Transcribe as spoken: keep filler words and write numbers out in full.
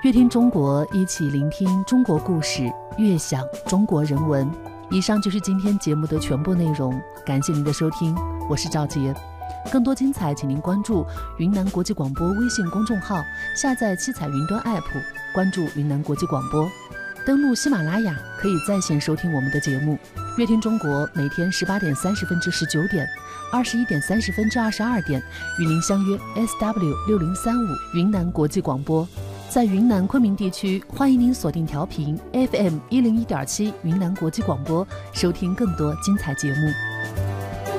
乐听中国，一起聆听中国故事，悦享中国人文。以上就是今天节目的全部内容，感谢您的收听，我是赵杰。更多精彩请您关注云南国际广播微信公众号，下载七彩云端 App， 关注云南国际广播。登录喜马拉雅可以在线收听我们的节目。乐听中国每天十八点三十分至十九点，二十一点三十分至二十二点与您相约 S W 六零三五云南国际广播。在云南昆明地区，欢迎您锁定调频 F M 一零一点七云南国际广播，收听更多精彩节目。